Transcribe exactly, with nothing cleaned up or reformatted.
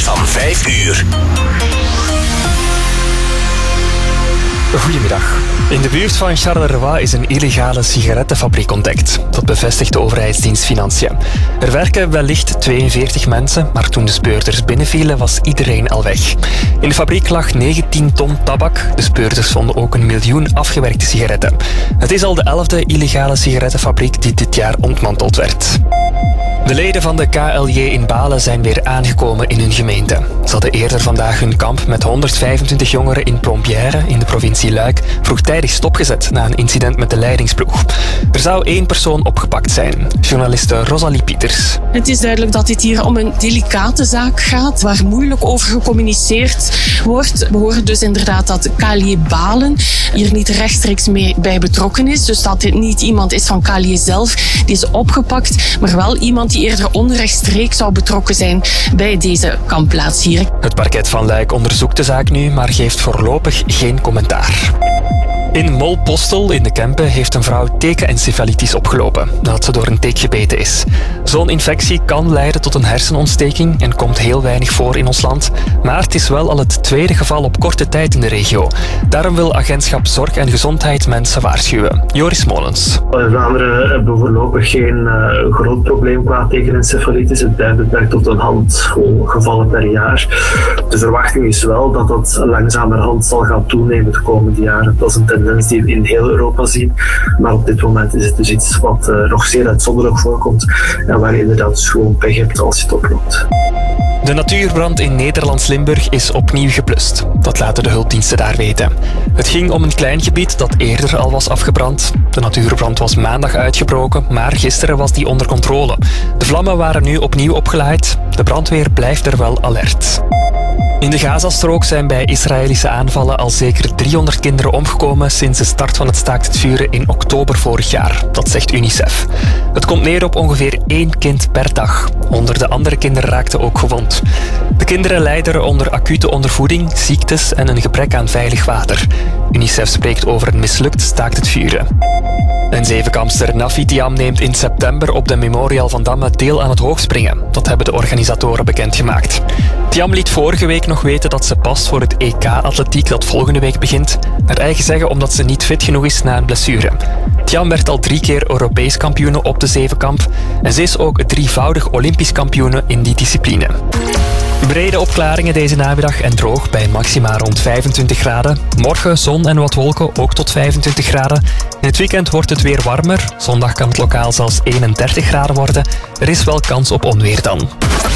van vijf uur. Goedemiddag. In de buurt van Charleroi is een illegale sigarettenfabriek ontdekt. Dat bevestigt de overheidsdienst Financiën. Er werken wellicht tweeënveertig mensen, maar toen de speurders binnenvielen was iedereen al weg. In de fabriek lag negentien ton tabak. De speurders vonden ook een miljoen afgewerkte sigaretten. Het is al de elfde illegale sigarettenfabriek die dit jaar ontmanteld werd. De leden van de K L J in Balen zijn weer aangekomen in hun gemeente. Ze hadden eerder vandaag hun kamp met honderdvijfentwintig jongeren in Plombières in de provincie Luik vroegtijdig stopgezet na een incident met de leidingsploeg. Er zou één persoon opgepakt zijn, journaliste Rosalie Pieters. Het is duidelijk dat dit hier om een delicate zaak gaat, waar moeilijk over gecommuniceerd wordt. We horen dus inderdaad dat K L J Balen hier niet rechtstreeks mee bij betrokken is. Dus dat dit niet iemand is van K L J zelf die is opgepakt, maar wel iemand die eerder onrechtstreeks zou betrokken zijn bij deze kampplaats hier. Het parket van Luik onderzoekt de zaak nu, maar geeft voorlopig geen commentaar. In Molpostel in de Kempen heeft een vrouw tekenencefalitis opgelopen nadat ze door een teek gebeten is. Zo'n infectie kan leiden tot een hersenontsteking en komt heel weinig voor in ons land. Maar het is wel al het tweede geval op korte tijd in de regio. Daarom wil agentschap Zorg en Gezondheid mensen waarschuwen. Joris Molens. In Vlaanderen hebben we voorlopig geen uh, groot probleem qua tekenencefalitis. Het blijft beperkt tot een handvol gevallen per jaar. De verwachting is wel dat dat langzamerhand zal gaan toenemen de komende jaren. Dat is een tendens die we in heel Europa zien. Maar op dit moment is het dus iets wat uh, nog zeer uitzonderlijk voorkomt en waar je inderdaad dus gewoon pech hebt als je het oploopt. De natuurbrand in Nederlands Limburg is opnieuw geblust. Dat laten de hulpdiensten daar weten. Het ging om een klein gebied dat eerder al was afgebrand. De natuurbrand was maandag uitgebroken, maar gisteren was die onder controle. De vlammen waren nu opnieuw opgelaaid. De brandweer blijft er wel alert. In de Gazastrook zijn bij Israëlische aanvallen al zeker driehonderd kinderen omgekomen sinds de start van het staakt het vuren in oktober vorig jaar. Dat zegt UNICEF. Het komt neer op ongeveer één kind per dag. Honderden andere kinderen raakten ook gewond. De kinderen lijden onder acute ondervoeding, ziektes en een gebrek aan veilig water. UNICEF spreekt over een mislukt staakt het vuren. En zevenkampster Nafi Thiam neemt in september op de Memorial van Damme deel aan het hoogspringen. Dat hebben de organisatoren bekendgemaakt. Thiam liet vorige week nog weten dat ze past voor het E K-atletiek dat volgende week begint. Naar eigen zeggen omdat ze niet fit genoeg is na een blessure. Thiam werd al drie keer Europees kampioene op de zevenkamp. En ze is ook drievoudig Olympisch kampioene in die discipline. Brede opklaringen deze namiddag en droog bij maxima rond vijfentwintig graden. Morgen zon en wat wolken, ook tot vijfentwintig graden. In het weekend wordt het weer warmer. Zondag kan het lokaal zelfs eenendertig graden worden. Er is wel kans op onweer dan.